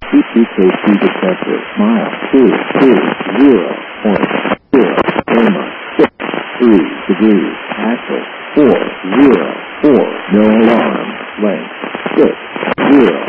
EKG detector. Mile 220.6 degrees. Axle 404. No alarm. Length 6 0.